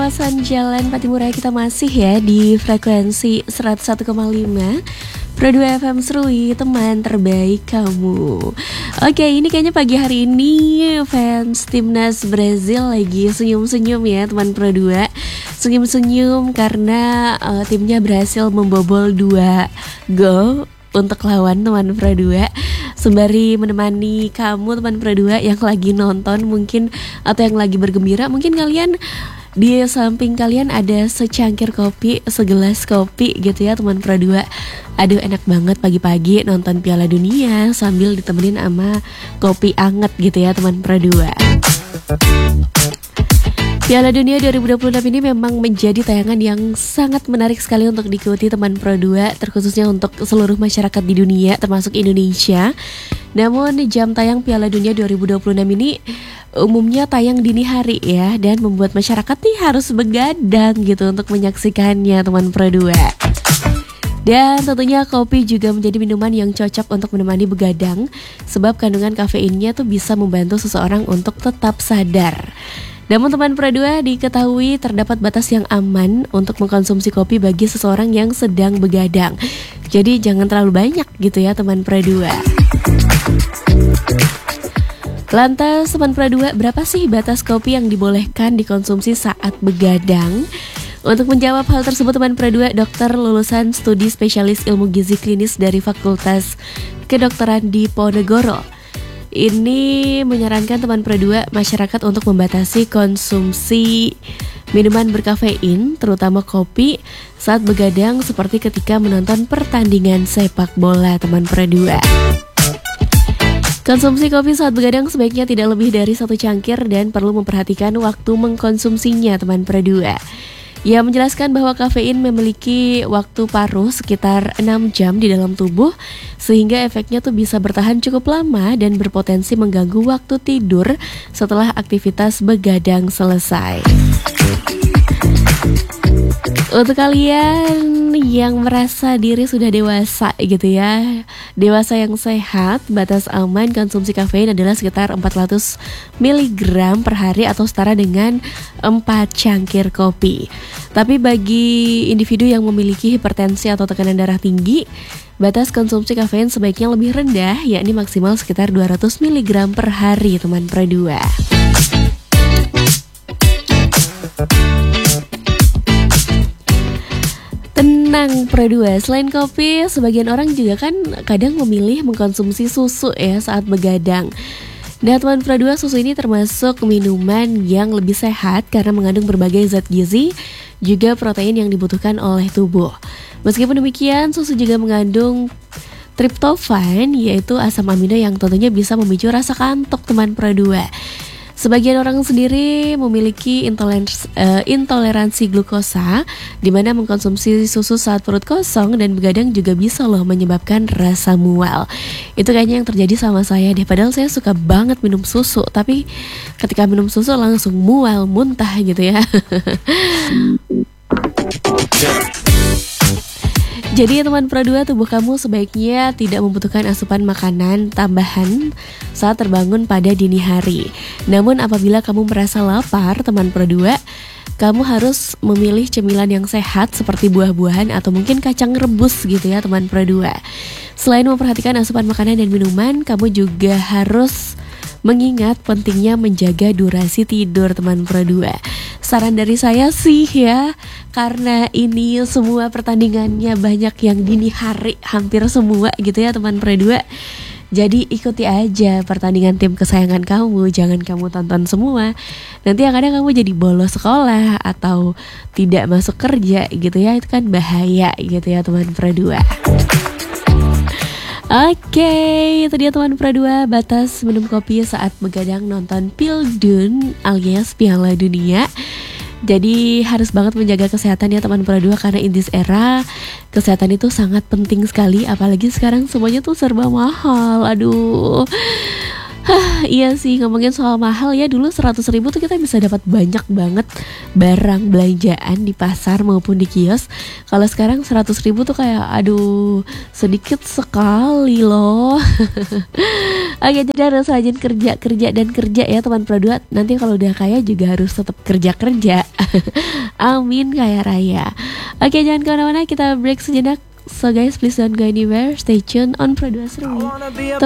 kawasan Jalan Patimura kita masih ya di frekuensi 101,5 Pro 2 FM Serui, teman terbaik kamu. Oke, ini kayaknya pagi hari ini fans timnas Brazil lagi senyum-senyum ya teman Pro 2. Senyum-senyum karena timnya berhasil membobol 2 gol untuk lawan teman Pro 2. Sembari menemani kamu teman Pro 2 yang lagi nonton mungkin atau yang lagi bergembira, mungkin kalian di samping kalian ada secangkir kopi, segelas kopi gitu ya teman Pro 2. Aduh, enak banget pagi-pagi nonton Piala Dunia sambil ditemenin sama kopi anget gitu ya teman Pro 2. Piala Dunia 2026 ini memang menjadi tayangan yang sangat menarik sekali untuk diikuti teman Pro 2, terkhususnya untuk seluruh masyarakat di dunia termasuk Indonesia. Namun jam tayang Piala Dunia 2026 ini umumnya tayang dini hari ya, dan membuat masyarakat nih harus begadang gitu untuk menyaksikannya teman Pro 2. Dan tentunya kopi juga menjadi minuman yang cocok untuk menemani begadang, sebab kandungan kafeinnya tuh bisa membantu seseorang untuk tetap sadar. Namun teman Pro 2, diketahui terdapat batas yang aman untuk mengkonsumsi kopi bagi seseorang yang sedang begadang. Jadi jangan terlalu banyak gitu ya teman Pro 2. Lantas teman Pro 2, berapa sih batas kopi yang dibolehkan dikonsumsi saat begadang? Untuk menjawab hal tersebut teman Pro 2, dokter lulusan studi spesialis ilmu gizi klinis dari Fakultas Kedokteran Diponegoro ini menyarankan teman Pro 2 masyarakat untuk membatasi konsumsi minuman berkafein, terutama kopi, saat begadang seperti ketika menonton pertandingan sepak bola teman Pro 2. Konsumsi kopi saat begadang sebaiknya tidak lebih dari 1 cangkir dan perlu memperhatikan waktu mengkonsumsinya teman Pro 2. Ia menjelaskan bahwa kafein memiliki waktu paruh sekitar 6 jam di dalam tubuh, sehingga efeknya tuh bisa bertahan cukup lama dan berpotensi mengganggu waktu tidur setelah aktivitas begadang selesai. Untuk kalian yang merasa diri sudah dewasa gitu ya, dewasa yang sehat, batas aman konsumsi kafein adalah sekitar 400 mg per hari atau setara dengan 4 cangkir kopi. Tapi bagi individu yang memiliki hipertensi atau tekanan darah tinggi, batas konsumsi kafein sebaiknya lebih rendah, yakni maksimal sekitar 200 mg per hari teman Pro 2. Tenang Pro 2, selain kopi, sebagian orang juga kan kadang memilih mengkonsumsi susu ya saat begadang. Nah teman Pro 2, susu ini termasuk minuman yang lebih sehat karena mengandung berbagai zat gizi, juga protein yang dibutuhkan oleh tubuh. Meskipun demikian, susu juga mengandung triptofan, yaitu asam amino yang tentunya bisa memicu rasa kantuk teman Pro 2. Sebagian orang sendiri memiliki intoleransi glukosa, di mana mengkonsumsi susu saat perut kosong dan begadang juga bisa loh menyebabkan rasa mual. Itu kayaknya yang terjadi sama saya deh, padahal saya suka banget minum susu, tapi ketika minum susu langsung mual, muntah gitu ya. Jadi teman Pro 2, tubuh kamu sebaiknya tidak membutuhkan asupan makanan tambahan saat terbangun pada dini hari. Namun apabila kamu merasa lapar teman Pro 2, kamu harus memilih cemilan yang sehat seperti buah-buahan atau mungkin kacang rebus gitu ya teman Pro 2. Selain memperhatikan asupan makanan dan minuman, kamu juga harus mengingat pentingnya menjaga durasi tidur teman Pro 2. Saran dari saya sih ya, karena ini semua pertandingannya banyak yang dini hari, hampir semua gitu ya teman Pro 2. Jadi ikuti aja pertandingan tim kesayangan kamu, jangan kamu tonton semua. Nanti yang ada kamu jadi bolos sekolah atau tidak masuk kerja gitu ya, itu kan bahaya gitu ya teman Pro 2. Oke, itu dia teman Pro 2, batas minum kopi saat begadang nonton Pildun alias Piala Dunia. Jadi harus banget menjaga kesehatan ya teman Pro 2, karena in this era kesehatan itu sangat penting sekali, apalagi sekarang semuanya tuh serba mahal. Aduh, Iya sih, ngomongin soal mahal ya, dulu 100.000 tuh kita bisa dapat banyak banget barang belanjaan di pasar maupun di kios. Kalau sekarang 100.000 tuh kayak aduh sedikit sekali loh. Oke, jadi harus rajin kerja ya teman Pro 2. Nanti kalau udah kaya juga harus tetap kerja. Amin kaya raya. Oke, jangan kemana-mana, kita break sejenak. So guys, please don't go anywhere. Stay tuned on Pro 2 Serui.